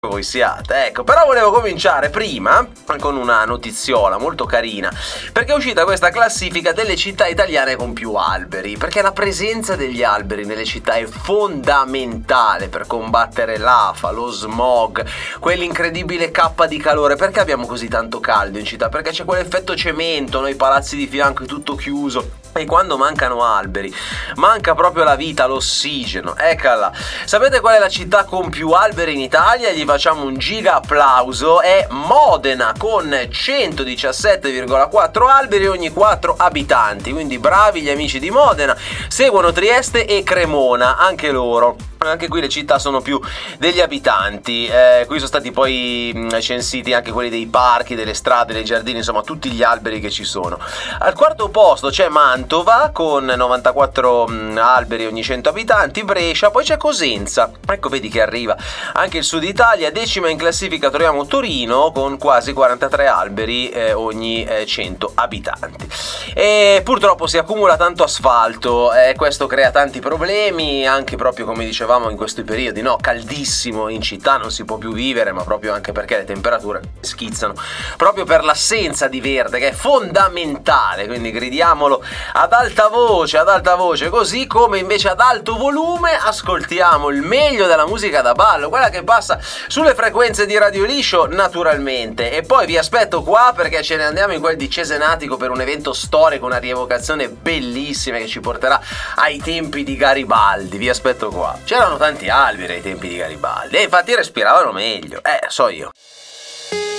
voi siate, ecco. Però volevo cominciare prima con una notiziola molto carina, perché è uscita questa classifica delle città italiane con più alberi, perché la presenza degli alberi nelle città è fondamentale per combattere l'afa, lo smog, quell'incredibile cappa di calore. Perché abbiamo così tanto caldo in città? Perché c'è quell'effetto cemento, no? I palazzi di fianco è tutto chiuso, e quando mancano alberi manca proprio la vita, l'ossigeno. Eccola. Sapete qual è la città con più alberi in Italia? Gli facciamo un giga applauso. È Modena, con 117,4 alberi ogni 4 abitanti. Quindi bravi gli amici di Modena. Seguono Trieste e Cremona, anche loro. Anche qui le città sono più degli abitanti. Qui sono stati poi censiti anche quelli dei parchi, delle strade, dei giardini, insomma tutti gli alberi che ci sono. Al quarto posto c'è Mantova con 94 alberi ogni 100 abitanti, Brescia, poi c'è Cosenza, ecco, vedi che arriva anche il sud Italia. Decima in classifica troviamo Torino con quasi 43 alberi ogni 100 abitanti. E purtroppo si accumula tanto asfalto, questo crea tanti problemi, anche proprio come dicevamo in questi periodi, no? Caldissimo in città, non si può più vivere, ma proprio anche perché le temperature schizzano, proprio per l'assenza di verde che è fondamentale. Quindi gridiamolo ad alta voce, così come invece ad alto volume ascoltiamo il meglio della musica da ballo, quella che passa sulle frequenze di Radio Liscio naturalmente. E poi vi aspetto qua perché ce ne andiamo in quel di Cesenatico per un evento storico, una rievocazione bellissima che ci porterà ai tempi di Garibaldi. Vi aspetto qua. C'erano tanti alberi ai tempi di Garibaldi e infatti respiravano meglio, so io.